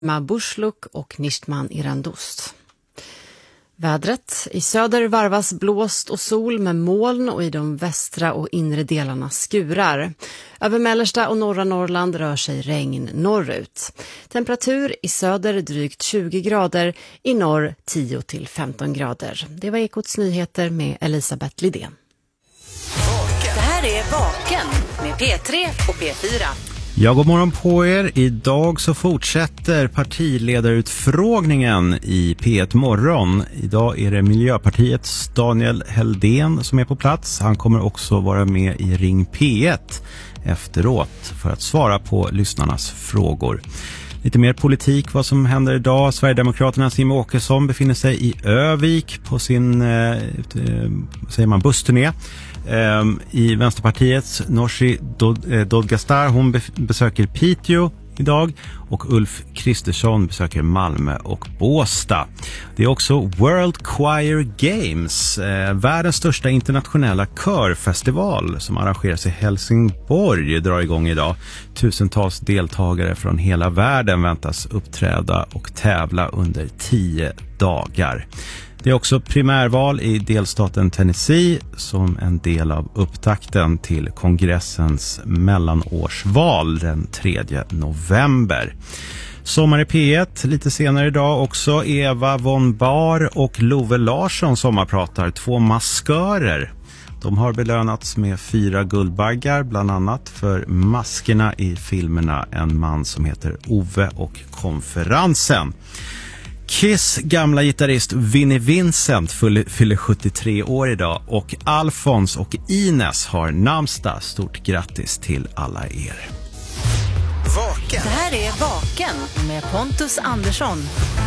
Bushlook och Nishtman Irandust. Vädret. I söder varvas blåst och sol med moln och i de västra och inre delarna skurar. Över mellersta och norra Norrland rör sig regn norrut. Temperatur i söder drygt 20 grader, i norr 10 till 15 grader. Det var Ekots nyheter med Elisabeth Lidén. Det här är Vaken med P3 och P4. Ja, god morgon på er. Idag så fortsätter partiledarutfrågningen i P1 Morgon. Idag är det Miljöpartiets Daniel Heldén som är på plats. Han kommer också vara med i Ring P1 efteråt för att svara på lyssnarnas frågor. Lite mer politik, vad som händer idag. Sverigedemokraternas Jimmie Åkesson befinner sig i Övik på sin bussturné. I Vänsterpartiets Nooshi Dadgostar, hon besöker Piteå idag, och Ulf Kristersson besöker Malmö och Båstad. Det är också World Choir Games, världens största internationella körfestival som arrangeras i Helsingborg, drar igång idag. Tusentals deltagare från hela världen väntas uppträda och tävla under 10 dagar. Det är också primärval i delstaten Tennessee som en del av upptakten till kongressens mellanårsval den 3 november. Sommar i P1 lite senare idag också. Eva von Bar och Love Larsson sommarpratar, 2 maskörer. De har belönats med 4 guldbaggar, bland annat för maskerna i filmerna En man som heter Ove och Konferensen. Kiss gamla gitarrist Vinnie Vincent fyller 73 år idag, och Alfons och Ines har namnsdag. Stort grattis till alla er. Vaken. Det här är Vaken med Pontus Andersson.